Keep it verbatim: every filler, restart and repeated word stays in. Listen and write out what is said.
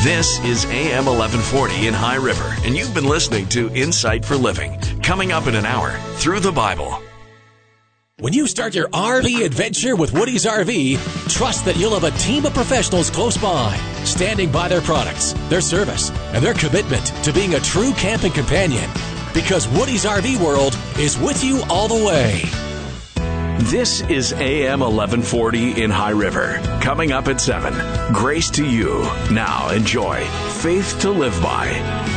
This is A M eleven forty in High River, and you've been listening to Insight for Living. Coming up in an hour, Through the Bible. When you start your R V adventure with Woody's R V, trust that you'll have a team of professionals close by, standing by their products, their service, and their commitment to being a true camping companion. Because Woody's R V World is with you all the way. This is A M eleven forty in High River. Coming up at seven, Grace to You. Now enjoy Faith to Live By.